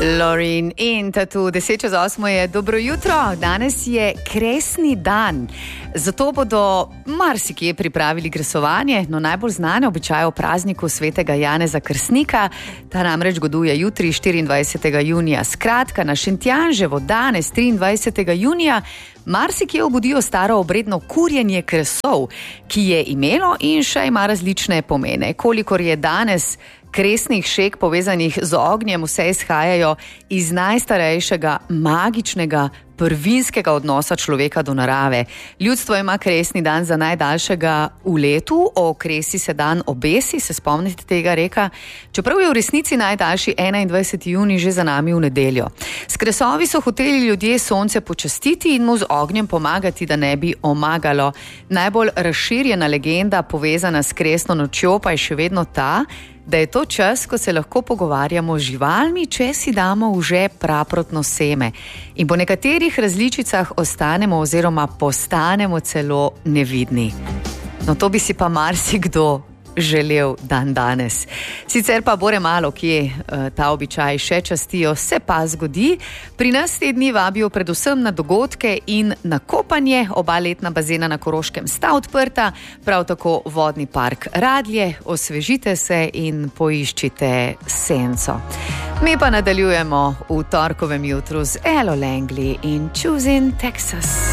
Lorin in Tatu, 10:08 je dobro jutro, danes je kresni dan. Zato bodo marsikje pripravili kresovanje, no najbolj znane običaje o prazniku svetega Janeza Krstnika. Ta namreč goduje jutri, 24. junija. Skratka, na Šentjanževo danes, 23. junija, marsikje obudijo staro obredno kurjenje kresov, ki je imelo in še ima različne pomene. Kolikor je danes kresnih šeg povezanih z ognjem, vse izhajajo iz najstarejšega magičnega prvinskega odnosa človeka do narave. Ljudstvo ima kresni dan za najdaljšega v letu, o kresi se dan obesi, se spomnite tega reka, čeprav je v resnici najdaljši 21. junij že za nami v nedeljo. S kresovi so hoteli ljudje sonce počastiti in mu z ognjem pomagati, da ne bi omagalo. Najbolj razširjena legenda povezana s kresno nočjo pa je še vedno ta, da je to čas, ko se lahko pogovarjamo z živalmi, če si damo v žep praprotno seme. In po nekaterih različicah ostanemo oziroma postanemo celo nevidni. No to bi si pa marsikdo želel dan danes. Sicer pa bore malo kje ta običaj še častijo, se pa zgodi. Pri nas te dni vabijo predvsem na dogodke in na kopanje. Oba letna bazena na Koroškem sta odprta, prav tako vodni park Radlje. Osvežite se in poiščite senco. Mi pa nadaljujemo v torkovem jutru z Elo Langley in Choosing Texas.